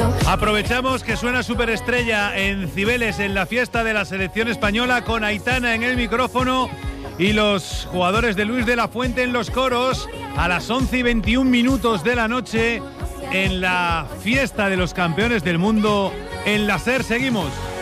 Aprovechamos que suena Superestrella en Cibeles, en la fiesta de la selección española, con Aitana en el micrófono y los jugadores de Luis de la Fuente en los coros, a las 11:21 de la noche, en la fiesta de los campeones del mundo en la SER. Seguimos.